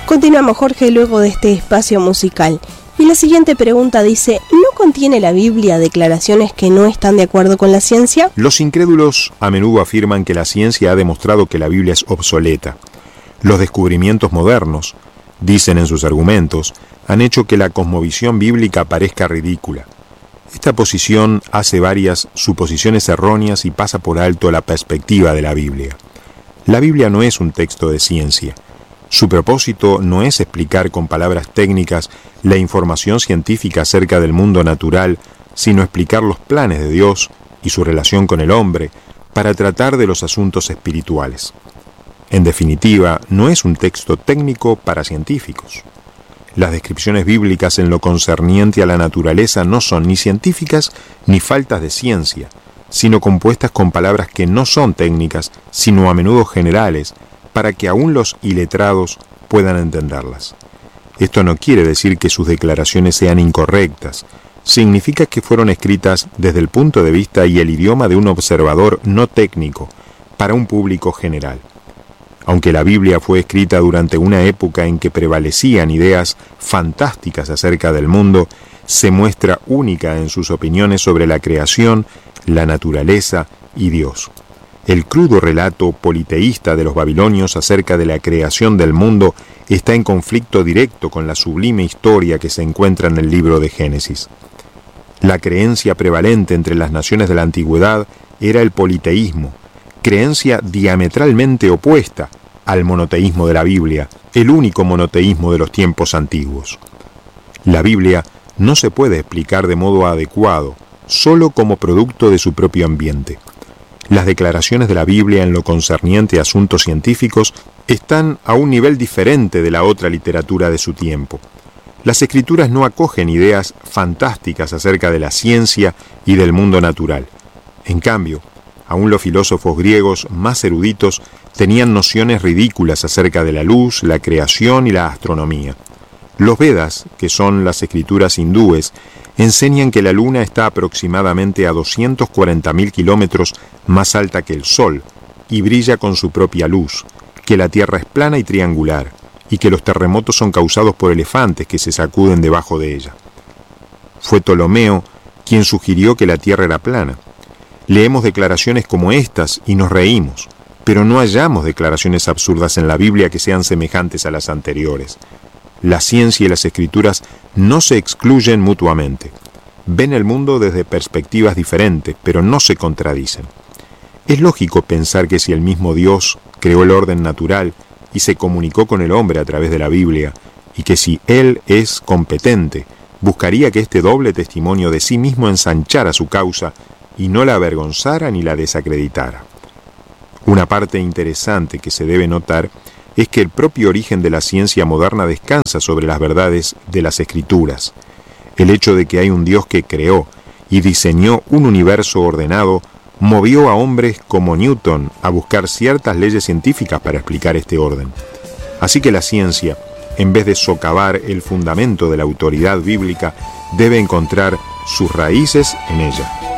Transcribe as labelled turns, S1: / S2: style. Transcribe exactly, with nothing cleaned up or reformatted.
S1: Continuamos, Jorge, luego de este espacio musical. Y la siguiente pregunta dice, ¿no contiene la Biblia declaraciones que no están de acuerdo con la ciencia?
S2: Los incrédulos a menudo afirman que la ciencia ha demostrado que la Biblia es obsoleta. Los descubrimientos modernos, dicen en sus argumentos, han hecho que la cosmovisión bíblica parezca ridícula. Esta posición hace varias suposiciones erróneas y pasa por alto la perspectiva de la Biblia. La Biblia no es un texto de ciencia. Su propósito no es explicar con palabras técnicas la información científica acerca del mundo natural, sino explicar los planes de Dios y su relación con el hombre para tratar de los asuntos espirituales. En definitiva, no es un texto técnico para científicos. Las descripciones bíblicas en lo concerniente a la naturaleza no son ni científicas ni faltas de ciencia, sino compuestas con palabras que no son técnicas, sino a menudo generales, para que aún los iletrados puedan entenderlas. Esto no quiere decir que sus declaraciones sean incorrectas, significa que fueron escritas desde el punto de vista y el idioma de un observador no técnico, para un público general. Aunque la Biblia fue escrita durante una época en que prevalecían ideas fantásticas acerca del mundo, se muestra única en sus opiniones sobre la creación, la naturaleza y Dios. El crudo relato politeísta de los babilonios acerca de la creación del mundo está en conflicto directo con la sublime historia que se encuentra en el libro de Génesis. La creencia prevalente entre las naciones de la antigüedad era el politeísmo, creencia diametralmente opuesta al monoteísmo de la Biblia, el único monoteísmo de los tiempos antiguos. La Biblia no se puede explicar de modo adecuado, solo como producto de su propio ambiente. Las declaraciones de la Biblia en lo concerniente a asuntos científicos están a un nivel diferente de la otra literatura de su tiempo. Las Escrituras no acogen ideas fantásticas acerca de la ciencia y del mundo natural. En cambio, aún los filósofos griegos más eruditos tenían nociones ridículas acerca de la luz, la creación y la astronomía. Los Vedas, que son las escrituras hindúes, enseñan que la Luna está aproximadamente a doscientos cuarenta mil kilómetros más alta que el Sol y brilla con su propia luz, que la Tierra es plana y triangular, y que los terremotos son causados por elefantes que se sacuden debajo de ella. Fue Ptolomeo quien sugirió que la Tierra era plana. Leemos declaraciones como estas y nos reímos, pero no hallamos declaraciones absurdas en la Biblia que sean semejantes a las anteriores. La ciencia y las escrituras no se excluyen mutuamente. Ven el mundo desde perspectivas diferentes, pero no se contradicen. Es lógico pensar que si el mismo Dios creó el orden natural y se comunicó con el hombre a través de la Biblia, y que si Él es competente, buscaría que este doble testimonio de sí mismo ensanchara su causa y no la avergonzara ni la desacreditara. Una parte interesante que se debe notar es que el propio origen de la ciencia moderna descansa sobre las verdades de las Escrituras. El hecho de que hay un Dios que creó y diseñó un universo ordenado movió a hombres como Newton a buscar ciertas leyes científicas para explicar este orden. Así que la ciencia, en vez de socavar el fundamento de la autoridad bíblica, debe encontrar sus raíces en ella.